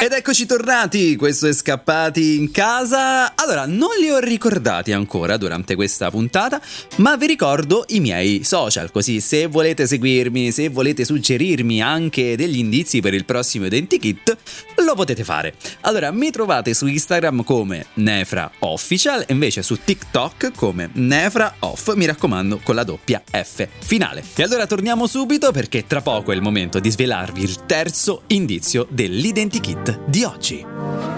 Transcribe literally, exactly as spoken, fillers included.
Ed eccoci tornati, questo è Scappati in Casa. Allora, non li ho ricordati ancora durante questa puntata, ma vi ricordo i miei social, così se volete seguirmi, se volete suggerirmi anche degli indizi per il prossimo Identikit, lo potete fare. Allora, mi trovate su Instagram come Nefra Official e invece su TikTok come Nefra Off, mi raccomando con la doppia F finale. E allora torniamo subito perché tra poco è il momento di svelarvi il terzo indizio dell'Identikit di oggi.